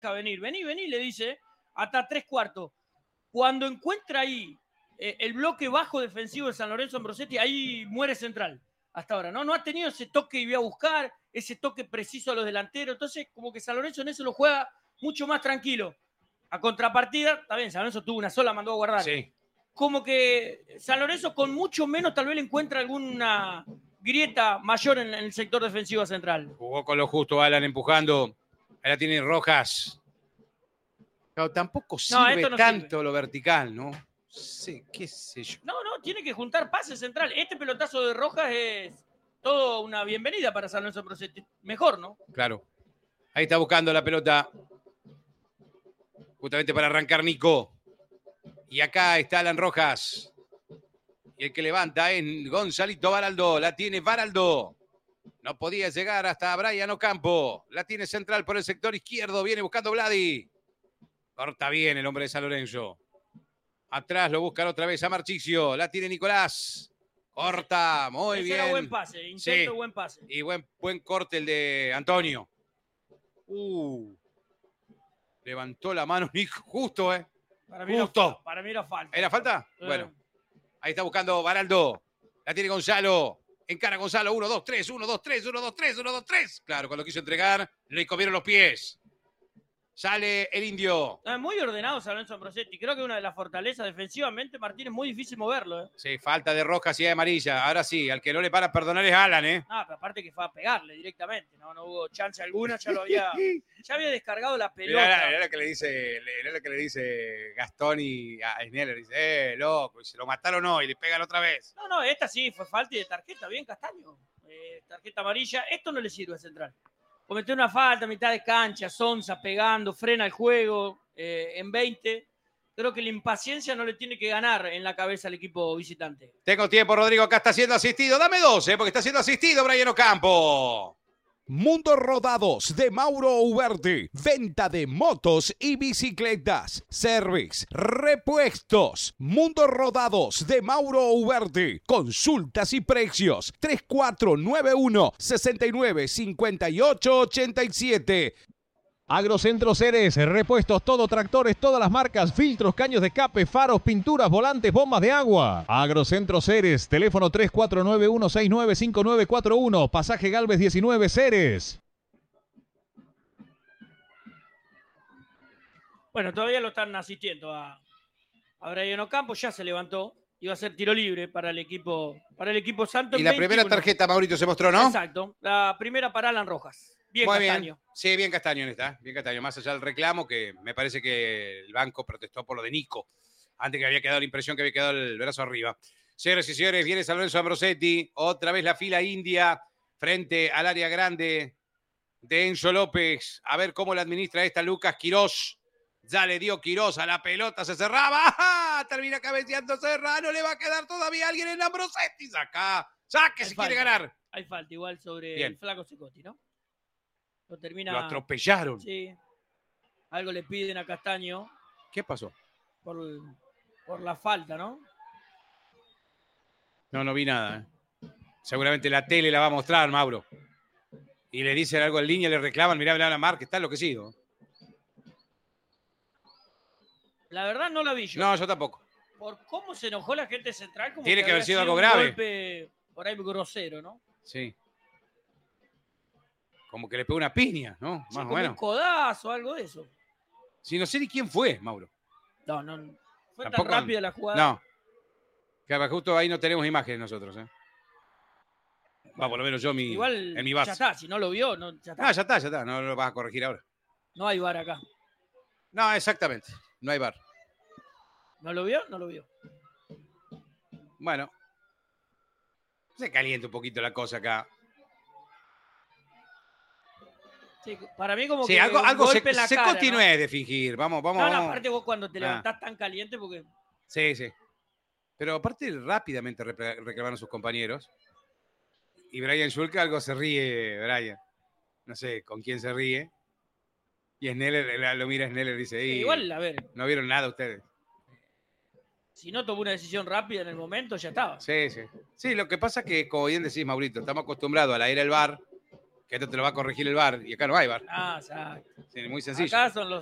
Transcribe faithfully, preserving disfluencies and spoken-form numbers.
venir. Vení, vení, le dice, hasta tres cuartos. Cuando encuentra ahí eh, el bloque bajo defensivo de San Lorenzo Ambrosetti, ahí muere Central hasta ahora, ¿no? No ha tenido ese toque y voy a buscar, ese toque preciso a los delanteros. Entonces, como que San Lorenzo en eso lo juega mucho más tranquilo. A contrapartida, está bien, San Lorenzo tuvo una sola, mandó a guardar. Sí. Como que San Lorenzo con mucho menos tal vez le encuentra alguna grieta mayor en, en el sector defensivo central. Jugó con lo justo Alan empujando. Ahora tiene Rojas. Claro, tampoco sirve no, no tanto sirve. lo vertical, ¿no? Sí, qué sé yo. No, no, tiene que juntar pases central. Este pelotazo de Rojas es todo una bienvenida para San Lorenzo Procetti. Mejor, ¿no? Claro. Ahí está buscando la pelota. Justamente para arrancar Nico. Y acá está Alan Rojas. Y el que levanta es Gonzalito Baraldo. La tiene Baraldo. No podía llegar hasta Brian Ocampo. La tiene central por el sector izquierdo. Viene buscando Vladi. Corta bien el hombre de San Lorenzo. Atrás lo buscan otra vez a Marchicio. La tiene Nicolás. Corta. Muy Ese bien. era buen pase. Intento Sí. buen pase. Y buen, buen corte el de Antonio. Uh. Levantó la mano Nico. Justo, ¿eh? Para mí Justo. Era, para mí era falta. ¿Era falta? Eh. Bueno. Ahí está buscando Baraldo. La tiene Gonzalo. Encara Gonzalo. uno, dos, tres. uno, dos, tres. uno, dos, tres. uno, dos, tres. Claro, cuando quiso entregar, le comieron los pies. Sale el indio. No, muy ordenado San Lorenzo Ambrosetti. Creo que una de las fortalezas defensivamente, Martín, es muy difícil moverlo. ¿eh? Sí, falta de Rojas y de amarilla. Ahora sí, al que no le para perdonar es Alan, ¿eh? Ah, pero aparte que fue a pegarle directamente. No, no hubo chance alguna. Ya lo había, ya había descargado la pelota. Mirá, mirá lo que le dice, mirá lo que le dice Gastón y a Sneller. Dice, eh, loco, y se lo mataron hoy, le pegan otra vez. No, no, esta sí fue falta y de tarjeta. Bien, Castaño. Eh, tarjeta amarilla. Esto no le sirve a Central. Cometió una falta a mitad de cancha, Sonsa pegando, frena el juego eh, en veinte. Creo que la impaciencia no le tiene que ganar en la cabeza al equipo visitante. Tengo tiempo, Rodrigo, acá está siendo asistido. Dame doce, porque está siendo asistido Brian Ocampo. Mundo Rodados de Mauro Ugarte. Venta de motos y bicicletas. Service, repuestos. Mundo Rodados de Mauro Ugarte. Consultas y precios. tres cuatro nueve uno, seis nueve cinco ocho ocho siete. Agrocentro Ceres, repuestos, todo, tractores, todas las marcas, filtros, caños de escape, faros, pinturas, volantes, bombas de agua. Agrocentro Ceres, teléfono tres cuatro nueve uno seis nueve cinco nueve cuatro uno, pasaje Galvez diecinueve, Ceres. Bueno, todavía lo están asistiendo a, a Brian Ocampo, ya se levantó, iba a ser tiro libre para el equipo, para el equipo santo. Y la veintiuno. primera tarjeta, Maurito, se mostró, ¿no? Exacto, la primera para Alan Rojas. Bien, Muy Castaño. bien. Sí, bien Castaño en esta. Bien Castaño. Más allá del reclamo, que me parece que el banco protestó por lo de Nico. Antes que había quedado la impresión que había quedado el brazo arriba. Señores y señores, viene San Lorenzo Ambrosetti. Otra vez la fila india frente al área grande de Enzo López. A ver cómo la administra esta Lucas Quirós. Ya le dio Quirós a la pelota, se cerraba. ¡Ah! Termina cabeceando Serrano. Le va a quedar todavía alguien en Ambrosetti. Saca, saque si quiere ganar. Hay falta igual sobre Bien. el flaco Secotti, ¿no? Lo termina. Lo atropellaron. Sí. Algo le piden a Castaño. ¿Qué pasó? Por, por la falta, ¿no? No, no vi nada. ¿eh? Seguramente la tele la va a mostrar, Mauro. Y le dicen algo en línea, le reclaman, mirá, mirá la marca, está enloquecido. La verdad no la vi yo. No, yo tampoco. Por cómo se enojó la gente central, como Tiene que haber había sido algo un grave. golpe por ahí grosero, ¿no? Sí. Como que le pegó una piña, ¿no? Sí, Más o como menos. un codazo, algo de eso. Sí, no sé ni quién fue, Mauro. No, no. Fue Tampoco- tan rápida la jugada. No. Que justo ahí no tenemos imágenes nosotros, ¿eh? Va, por lo menos yo mi, Igual, en mi ya base. está. Si no lo vio, no, ya está. Ah, ya está, ya está. No lo vas a corregir ahora. No hay bar acá. No, exactamente. No hay bar. ¿No lo vio? No lo vio. Bueno. Se calienta un poquito la cosa acá. Sí, para mí como Sí, que algo, un algo se, golpe en la se cara, continúe ¿no? de fingir. Vamos, vamos, No, no, vamos. aparte vos cuando te Ah. levantás tan caliente porque... Sí, sí. Pero aparte rápidamente repre- reclamaron sus compañeros. Y Brian Schulke algo se ríe, Brian. No sé con quién se ríe. Y Sneller lo mira Sneller y dice, Sí, "Ey, igual, a ver, no vieron nada ustedes". si no tomó una decisión rápida en el momento, ya estaba. Sí, sí. Sí, lo que pasa es que, como bien decís, Maurito, estamos acostumbrados a la era del bar, Que esto te lo va a corregir el V A R y acá no hay V A R. Ah, exacto. Sí, muy sencillo. Acá son los